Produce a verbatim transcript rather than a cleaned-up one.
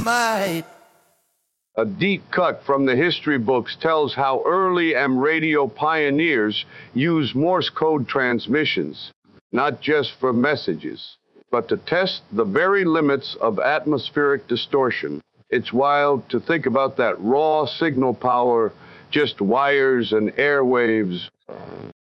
might. A deep cut from the history books tells how early M radio pioneers used Morse code transmissions, not just for messages, but to test the very limits of atmospheric distortion. It's wild to think about that raw signal power, just wires and airwaves,